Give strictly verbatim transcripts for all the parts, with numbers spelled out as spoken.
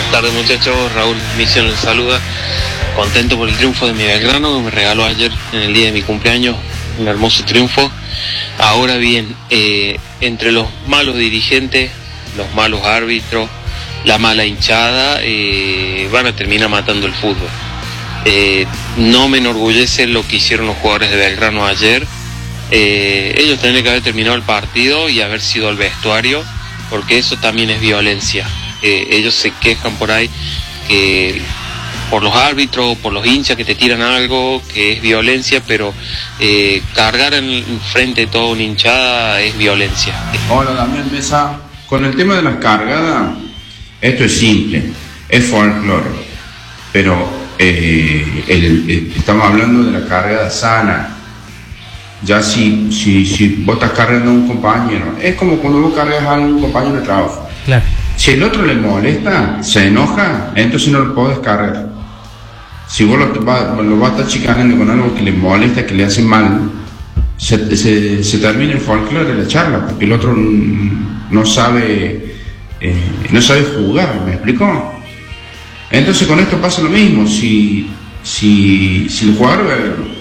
Buenas tardes, muchachos. Raúl Misión les saluda. Contento por el triunfo de mi Belgrano, que me regaló ayer en el día de mi cumpleaños. Un hermoso triunfo. Ahora bien, eh, entre los malos dirigentes, los malos árbitros, la mala hinchada, eh, van a terminar matando el fútbol. Eh, no me enorgullece lo que hicieron los jugadores de Belgrano ayer. Eh, ellos tendrían que haber terminado el partido y haber sido al vestuario, porque eso también es violencia. Eh, ellos se quejan por ahí que por los árbitros, por los hinchas que te tiran algo, que es violencia, pero eh, cargar en frente de toda una hinchada es violencia. Hola, Damián Mesa. Con el tema de las cargadas, esto es simple, es folclore, pero eh, el, el, estamos hablando de la cargada sana. Ya si, si, si vos estás cargando a un compañero, es como cuando vos cargas a un compañero de trabajo. Claro. Si el otro le molesta, se enoja, entonces no lo podés cargar. Si vos lo, lo vas a estar chicanando con algo que le molesta, que le hace mal, se, se, se termina el folclore de la charla, porque el otro no sabe, eh, no sabe jugar, ¿me explicó? Entonces con esto pasa lo mismo. Si, si, si el jugador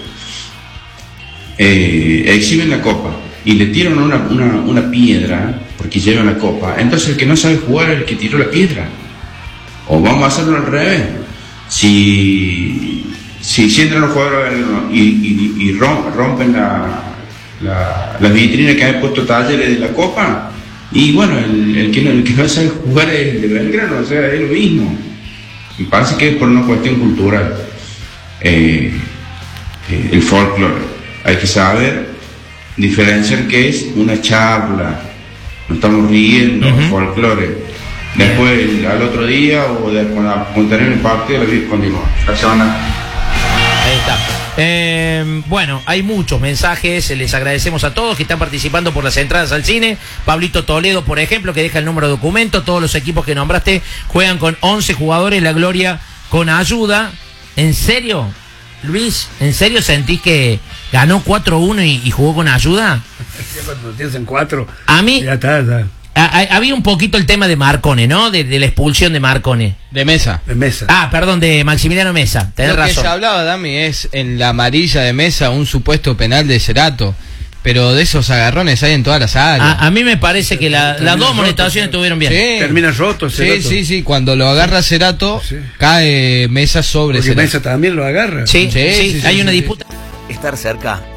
eh, exhibe en la copa y le tiran una, una, una piedra porque lleva la copa, entonces el que no sabe jugar es el que tiró la piedra. O vamos a hacerlo al revés. Si, si, si entran los jugadores y, y, y rompen la, la, la vitrina que han puesto Talleres de la copa, y bueno, el, el, que no, el que no sabe jugar es el de Belgrano, o sea, es lo mismo. Me parece que es por una cuestión cultural. Eh, eh, el folclore. Hay que saber diferenciar qué es una charla. No estamos riendo, uh-huh. Folclore. Después, el, al otro día o de, cuando, cuando termine el partido, la vida continúa. Gracias, Ana. Ahí está. Eh, bueno, hay muchos mensajes. Les agradecemos a todos que están participando por las entradas al cine. Pablito Toledo, por ejemplo, que deja el número de documento. Todos los equipos que nombraste juegan con once jugadores. La Gloria con ayuda. ¿En serio, Luis? ¿En serio sentís que ganó cuatro uno y, y jugó con ayuda? Cuando tienes en cuatro, a mí ya está, ya. A, a, había un poquito el tema de Marcone, ¿no? De, de la expulsión de Marcone. De Mesa. De Mesa. Ah, perdón, de Maximiliano Mesa. Tenés Lo razón. que se hablaba, Dami, es en la amarilla de Mesa un supuesto penal de Cerato. Pero de esos agarrones hay en todas las áreas. A, a mí me parece que la, las dos amonestaciones estuvieron bien. Sí. Termina roto, Cerato. Sí, sí, sí. Cuando lo agarra Cerato, sí. Cae Mesa sobre Porque Cerato. Mesa también lo agarra. Sí, sí, sí, sí, sí hay sí, una sí, disputa. Estar cerca